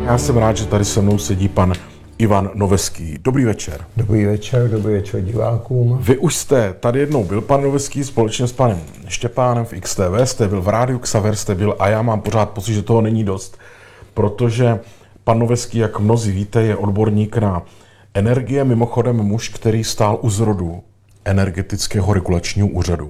Já jsem rád, že tady se mnou sedí pan Ivan Noveský. Dobrý večer. Dobrý večer divákům. Vy už jste tady jednou byl, pan Noveský, společně s panem Štěpánem v XTV, jste byl v rádiu Xaver, jste byl a já mám pořád pocit, že toho není dost, protože pan Noveský, jak mnozí víte, je odborník na energie, mimochodem muž, který stál u zrodu Energetického regulačního úřadu.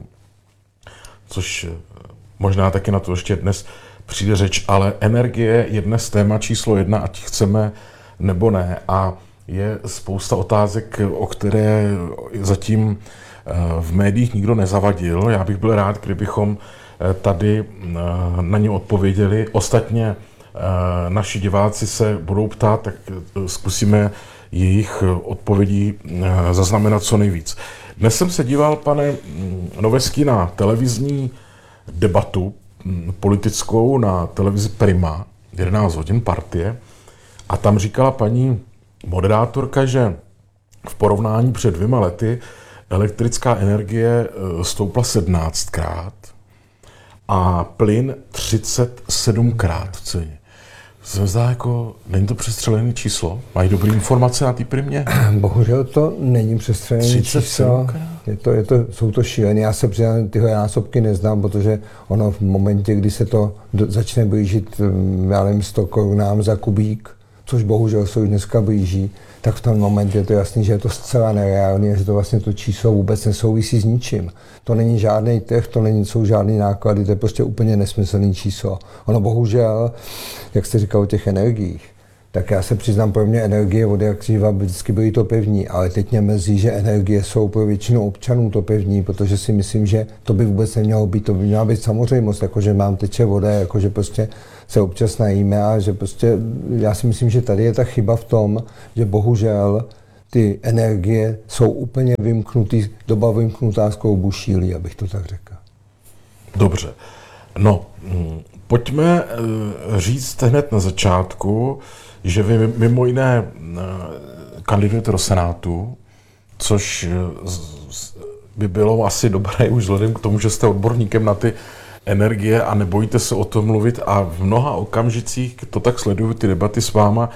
Což možná taky na to ještě dnes přijde řeč, ale energie je dnes téma číslo 1, ať chceme nebo ne. A je spousta otázek, o které zatím v médiích nikdo nezavadil. Já bych byl rád, kdybychom tady na ně odpověděli. Ostatně naši diváci se budou ptát, tak zkusíme jejich odpovědí zaznamenat co nejvíc. Dnes jsem se díval, pane Noveský, na televizní debatu politickou na televizi Prima, 11 hodin Partie, a tam říkala paní moderátorka, že v porovnání před 2 lety elektrická energie stoupla 17krát a plyn 37krát v ceně. Se zdá jako, není to přestřelené číslo? Mají dobré informace na té Primě? Bohužel to není přestřelené číslo. Jsou to šílené. Já se přiznám, tyhle násobky neznám, protože ono v momentě, kdy se to začne blížit, já nevím, 100 korunám za kubík, což bohužel se už dneska blíží, tak v tom momentě je to jasný, že je to zcela nereálné a že to vlastně to číslo vůbec nesouvisí s ničím. To není žádný trh, jsou žádný náklady, to je prostě úplně nesmyslný číslo. Ono bohužel, jak jste říkal o těch energiích, tak já se přiznám, pro mě energie od jak dříva vždycky byly to pevní, ale teď mě mrzí, že energie jsou pro většinu občanů to pevní, protože si myslím, že to by vůbec nemělo být, to by měla být samozřejmost, jakože mám teče voda, jakože prostě se občas najíme a že prostě, já si myslím, že tady je ta chyba v tom, že bohužel ty energie jsou úplně vymknutý, doba vymknutá z kloubu šílí, abych to tak řekl. Dobře. No, pojďme říct hned na začátku, že vy mimo jiné kandidujete do Senátu, což by bylo asi dobré už vzhledem k tomu, že jste odborníkem na ty energie a nebojíte se o tom mluvit a v mnoha okamžicích, to tak sleduju ty debaty s váma,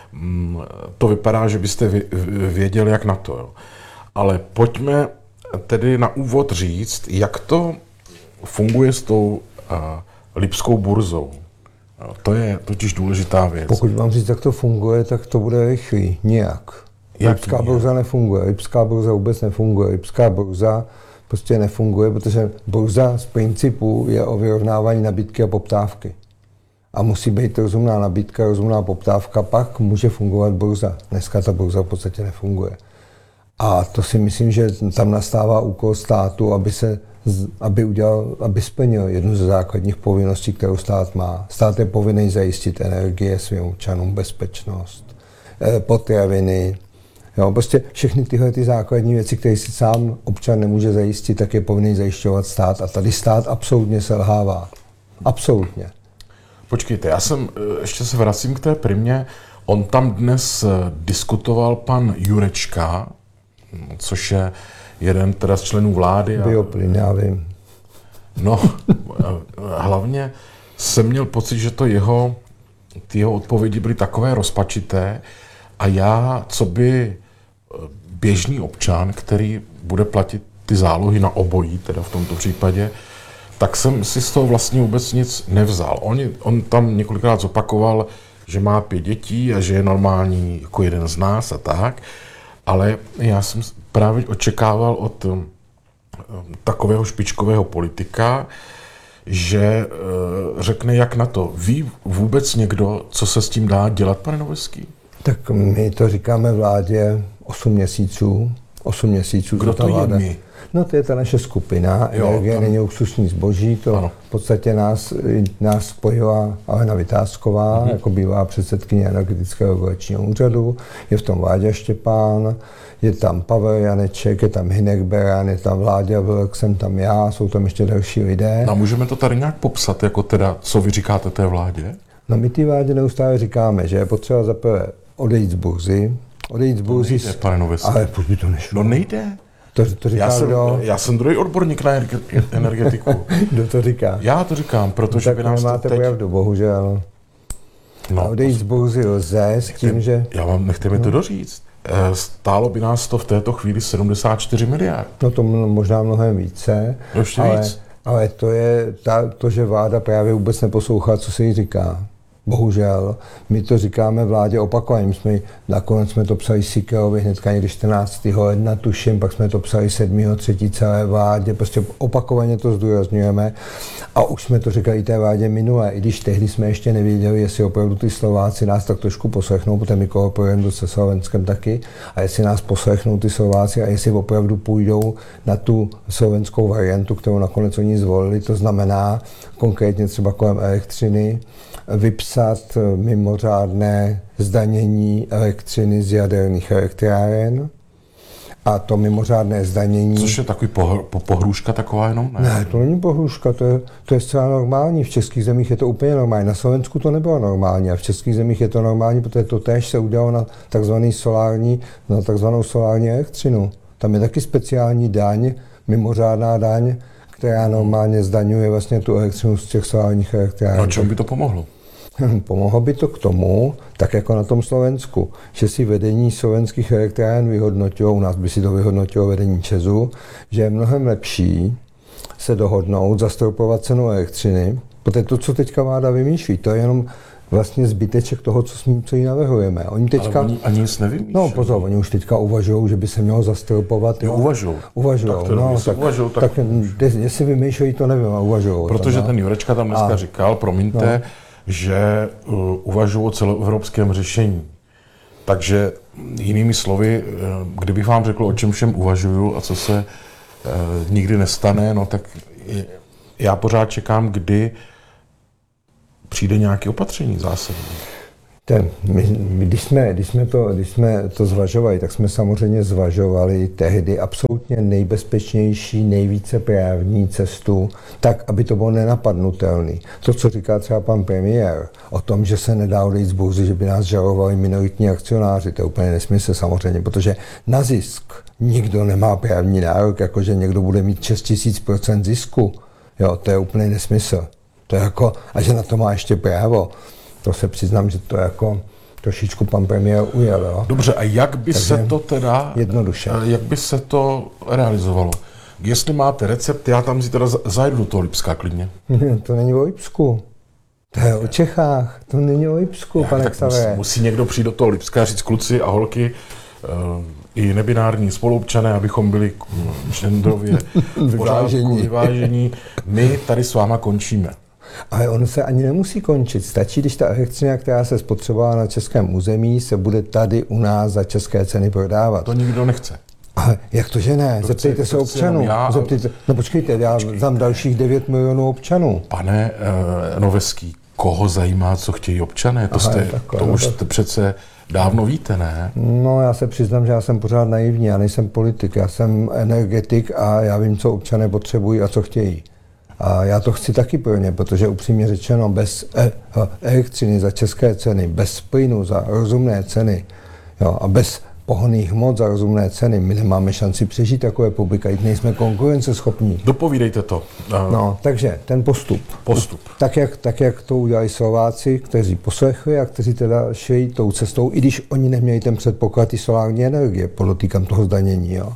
to vypadá, že byste věděli, jak na to. Jo. Ale pojďme tedy na úvod říct, jak to funguje s tou Lipskou burzou. To je totiž důležitá věc. Pokud vám říct, jak to funguje, tak to bude rychlý. Nijak. Lipská burza nefunguje. Lipská burza vůbec nefunguje. Lipská burza prostě nefunguje, protože burza z principu je o vyrovnávání nabídky a poptávky. A musí být rozumná nabídka, rozumná poptávka, pak může fungovat burza. Dneska ta burza v podstatě nefunguje. A to si myslím, že tam nastává úkol státu, aby splnil jednu ze základních povinností, kterou stát má. Stát je povinný zajistit energie svým občanům, bezpečnost, potraviny. Jo, prostě všechny tyhle ty základní věci, které si sám občan nemůže zajistit, tak je povinný zajišťovat stát. A tady stát absolutně selhává. Absolutně. Počkejte, ještě se vracím k té Primě. On tam dnes diskutoval pan Jurečka, což je jeden teda z členů vlády. Bioplyn, já vím. No, hlavně jsem měl pocit, že ty jeho odpovědi byly takové rozpačité a já, co by běžný občan, který bude platit ty zálohy na obojí, teda v tomto případě, tak jsem si z toho vlastně vůbec nic nevzal. On tam několikrát zopakoval, že má 5 dětí a že je normální jako jeden z nás a tak, ale já jsem právě očekával od takového špičkového politika, že řekne, jak na to. Ví vůbec někdo, co se s tím dá dělat, pane Noveský? Tak my to říkáme vládě 8 měsíců. 8 měsíců. Kdo to je my? No to je ta naše skupina. Energie není luxusní zboží, to v podstatě nás spojila Alena Vitásková, jako bývalá předsedkyně Energetického regulačního úřadu. Je v tom Vláďa Štěpán, je tam Pavel Janeček, je tam Hynek Beran, je tam Vláďa Vlk, jsem tam já, jsou tam ještě další lidé. No a můžeme to tady nějak popsat, jako teda, co vy říkáte té vládě? No my té vládě neustále říkáme, že je potřeba zaprvé odejít z burzy. Nejde, pane Noveský. Ale proč by to nešlo? No nejde. To říká já jsem druhý odborník na energetiku. Kdo to říká? Já to říkám, protože tak by nás nemáte to teď... pravdu, bohužel. A odejít z burzy lze s tím, že... Nechte mi to doříct. Stálo by nás to v této chvíli 74 miliard. No to možná mnohem více. Ještě víc. Ale to je to, že vláda právě vůbec neposlouchá, co se jí říká. Bohužel. My to říkáme vládě opakovaně. Nakonec jsme to psali Síkelovi hnedka někdy 14. ledna, tuším, pak jsme to psali 7.3. celé vládě. Prostě opakovaně to zdůrazňujeme. A už jsme to říkali té vládě minule, i když tehdy jsme ještě nevěděli, jestli opravdu ty Slováci nás tak trošku poslechnou, protože my kooperujeme se Slovenskem taky, a jestli nás poslechnou ty Slováci a jestli opravdu půjdou na tu slovenskou variantu, kterou nakonec oni zvolili, to znamená konkrétně třeba kolem elektřiny, vypsat mimořádné zdanění elektřiny z jaderných elektráren. A to mimořádné zdanění... Což je takový pohrůžka taková jenom? Ne, to není pohrůžka, to je zcela normální. V českých zemích je to úplně normální. Na Slovensku to nebylo normální a v českých zemích je to normální, protože to též se udělalo na takzvanou solární elektřinu. Tam je taky speciální daň, mimořádná daň, která normálně zdaňuje vlastně tu elektřinu z těch solárních elektráren. A čemu by to pomohlo? Pomohlo by to k tomu, tak jako na tom Slovensku, že si vedení slovenských elektráren vyhodnotilo, u nás by si to vyhodnotilo vedení ČEZu, že je mnohem lepší se dohodnout, zastropovat cenu elektřiny, protože to, co teďka vláda vymýšlí, to je jenom vlastně zbyteček toho, co jí navrhujeme. Oni teďka... Ale oni ani nic nevymýšlí. No pozor, oni už teďka uvažují, že by se mělo zastropovat. Jo, uvažují. Tak jestli vymýšlejí, to nevím, ale uvažují. Protože ten Jurečka tam dneska říkal, promiňte, že uvažují o celoevropském řešení. Takže jinými slovy, kdybych vám řekl, o čem všem uvažuju a co se nikdy nestane, no tak já pořád čekám, kdy přijde nějaké opatření zásadní. Když jsme to zvažovali, tak jsme samozřejmě zvažovali tehdy absolutně nejbezpečnější, nejvíce právní cestu, tak, aby to bylo nenapadnutelné. To, co říká třeba pan premiér o tom, že se nedá odejít z burzy, že by nás žalovali minoritní akcionáři, to je úplně nesmysl samozřejmě, protože na zisk nikdo nemá právní nárok, jakože někdo bude mít 6 000% zisku. Jo, to je úplně nesmysl. To je jako, a že na to má ještě právo. To se přiznám, že to jako trošičku pan premiér ujel. Jo? Dobře, a jak by se to teda... Jednoduše. Jak by se to realizovalo? Jestli máte recept, já tam si teda zajdu do toho Lipska klidně. To není o Lipsku. To je o Čechách. To není o Lipsku, pane Xavé. Musí někdo přijít do toho Lipska a říct kluci a holky, i nebinární spoluobčané, abychom byli genderově vyvážení. My tady s váma končíme. Ale ono se ani nemusí končit. Stačí, když ta elektřina, která se spotřebovala na českém území, se bude tady u nás za české ceny prodávat. To nikdo nechce. Ale jak to, že ne? Zeptejte se občanů. No počkejte, já dám dalších 9 milionů občanů. Pane Noveský, koho zajímá, co chtějí občané? To už přece dávno víte, ne? No, já se přiznám, že já jsem pořád naivní, já nejsem politik, já jsem energetik a já vím, co občané potřebují a co chtějí. A já to chci taky pro ně, protože upřímně řečeno, bez elektřiny za české ceny, bez plynu za rozumné ceny, jo, a bez pohonných hmot za rozumné ceny, my nemáme šanci přežít jako republika, i nejsme konkurenceschopní. Dopovídejte to. No, takže ten postup. Tak, jak to udělali Slováci, kteří poslechli a kteří teda šli tou cestou, i když oni neměli ten předpoklad i solární energie, podotýkám toho zdanění. Jo.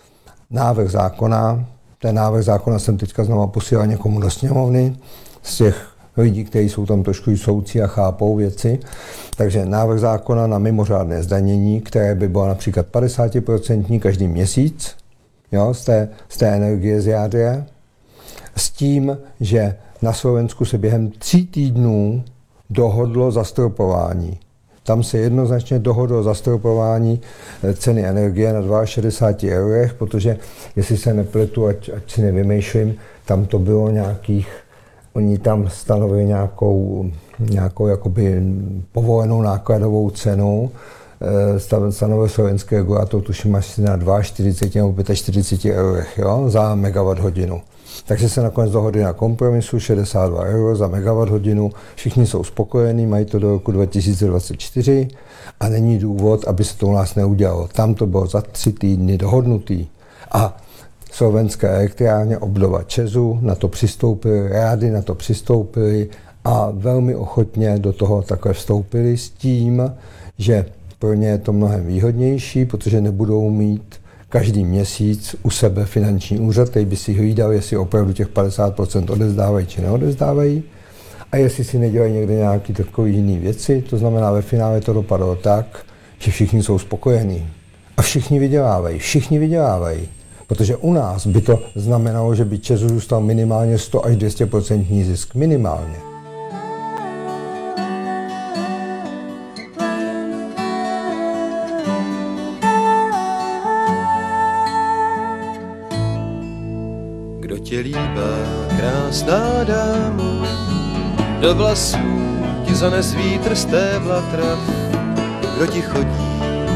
Ten návrh zákona jsem teďka znovu posílal někomu do sněmovny, z těch lidí, kteří jsou tam trošku soucí a chápou věci. Takže návrh zákona na mimořádné zdanění, které by bylo například 50% každý měsíc, jo, z té energie z jádra, s tím, že na Slovensku se během 3 týdnů dohodlo zastropování. Tam se jednoznačně dohodlo zastropování ceny energie na 62 eurech, protože, jestli se nepletu, ať si nevymýšlím, tam to bylo oni tam stanovili nějakou jakoby povolenou nákladovou cenu, stanovil slovenský regulator, tuším asi na 42 nebo 45 eurech, jo, za megawatt hodinu. Takže se nakonec dohodli na kompromisu 62 euro za megawatt hodinu. Všichni jsou spokojení, mají to do roku 2024 a není důvod, aby se to u nás neudělalo. Tam to bylo za 3 týdny dohodnutý. A slovenské elektrárně, obdoba ČEZu, na to přistoupily, rády na to přistoupily a velmi ochotně do toho takhle vstoupili s tím, že pro ně je to mnohem výhodnější, protože nebudou mít každý měsíc u sebe finanční úřad, který by si hlídal, jestli opravdu těch 50% odevzdávají či neodevzdávají. A jestli si nedělají někde nějaké takové jiné věci, to znamená, ve finále to dopadlo tak, že všichni jsou spokojení. A všichni vydělávají. Protože u nás by to znamenalo, že by ČEZu zůstal minimálně 100 až 200% zisk. Minimálně. Kdo tě líbá, krásná dámo, do vlasů ti zanes vítr stébla trav. Kdo ti chodí